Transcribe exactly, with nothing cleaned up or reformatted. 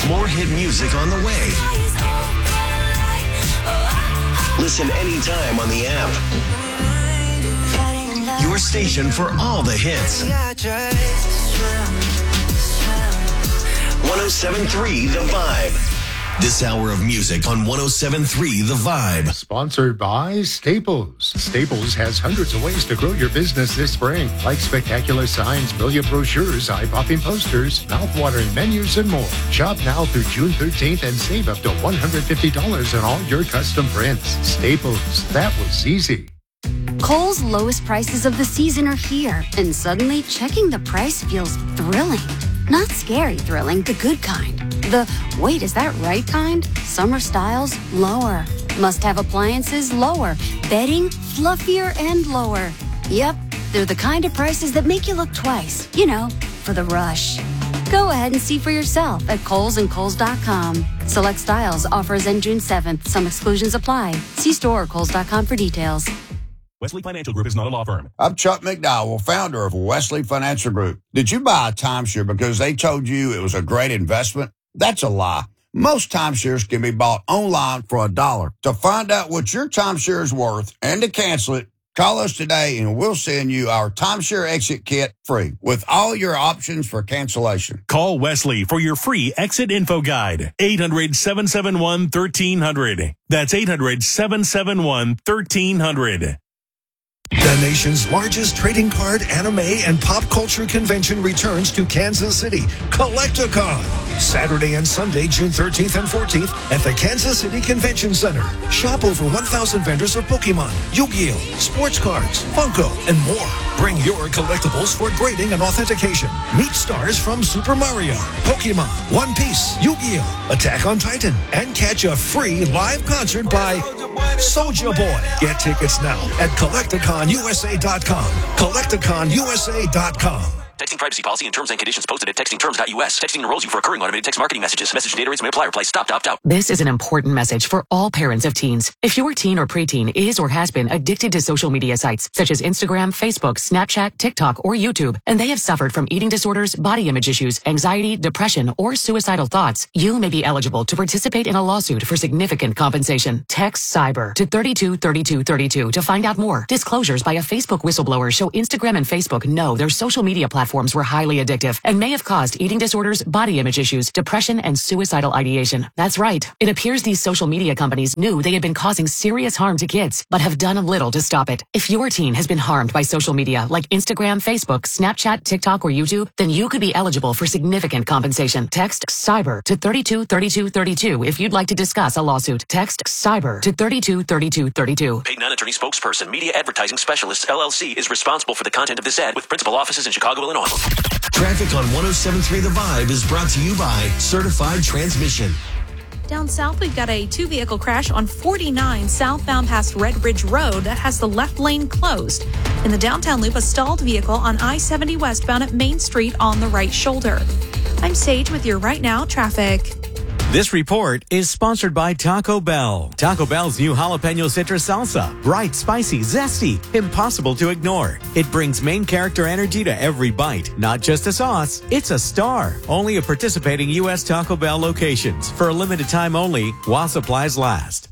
more hit music on the way. Listen anytime on the app. Your station for all the hits. one oh seven point three The Vibe. This hour of music on one oh seven point three The Vibe. Sponsored by Staples. Staples has hundreds of ways to grow your business this spring, like spectacular signs, brilliant brochures, eye-popping posters, mouth-watering menus, and more. Shop now through June thirteenth and save up to one hundred fifty dollars on all your custom prints. Staples. That was easy. Kohl's lowest prices of the season are here, and suddenly checking the price feels thrilling. Not scary thrilling, the good kind. The, wait, is that right kind? Summer styles, lower. Must-have appliances, lower. Bedding, fluffier and lower. Yep, they're the kind of prices that make you look twice. You know, for the rush. Go ahead and see for yourself at Kohl's and Kohl's dot com. Select styles, offers end June seventh. Some exclusions apply. See store or Kohl's dot com for details. Wesley Financial Group is not a law firm. I'm Chuck McDowell, founder of Wesley Financial Group. Did you buy a timeshare because they told you it was a great investment? That's a lie. Most timeshares can be bought online for a dollar. To find out what your timeshare is worth and to cancel it, call us today and we'll send you our timeshare exit kit free with all your options for cancellation. Call Wesley for your free exit info guide. eight hundred, seven seven one, one three hundred. That's eight hundred, seven seven one, one three hundred. The nation's largest trading card, anime, and pop culture convention returns to Kansas City, Collecticon. Saturday and Sunday, June thirteenth and fourteenth at the Kansas City Convention Center. Shop over one thousand vendors of Pokemon, Yu-Gi-Oh!, sports cards, Funko, and more. Bring your collectibles for grading and authentication. Meet stars from Super Mario, Pokemon, One Piece, Yu-Gi-Oh!, Attack on Titan, and catch a free live concert by Soulja Boy. Get tickets now at Collecticon U S A dot com. Collecticon U S A dot com. Texting privacy policy and terms and conditions posted at texting terms dot U S. Texting enrolls you for recurring automated text marketing messages. Message data rates may apply. Reply stop to opt out. This is an important message for all parents of teens. If your teen or preteen is or has been addicted to social media sites such as Instagram, Facebook, Snapchat, TikTok, or YouTube, and they have suffered from eating disorders, body image issues, anxiety, depression, or suicidal thoughts, you may be eligible to participate in a lawsuit for significant compensation. Text CYBER to thirty-two thirty-two thirty-two to find out more. Disclosures by a Facebook whistleblower show Instagram and Facebook know their social media platforms were highly addictive and may have caused eating disorders, body image issues, depression, and suicidal ideation. That's right. It appears these social media companies knew they had been causing serious harm to kids, but have done little to stop it. If your teen has been harmed by social media like Instagram, Facebook, Snapchat, TikTok, or YouTube, then you could be eligible for significant compensation. Text CYBER to thirty-two thirty-two thirty-two if you'd like to discuss a lawsuit. Text CYBER to thirty-two thirty-two thirty-two. Paid non-attorney spokesperson, Media Advertising Specialists, L L C, is responsible for the content of this ad with principal offices in Chicago, Illinois. Traffic on one oh seven point three The Vibe is brought to you by Certified Transmission. Down south, we've got a two-vehicle crash on forty-nine southbound past Red Ridge Road that has the left lane closed. In the downtown loop, a stalled vehicle on I seventy westbound at Main Street on the right shoulder. I'm Sage with your Right Now traffic. This report is sponsored by Taco Bell. Taco Bell's new jalapeno citrus salsa. Bright, spicy, zesty, impossible to ignore. It brings main character energy to every bite. Not just a sauce, it's a star. Only at participating U S Taco Bell locations. For a limited time only, while supplies last.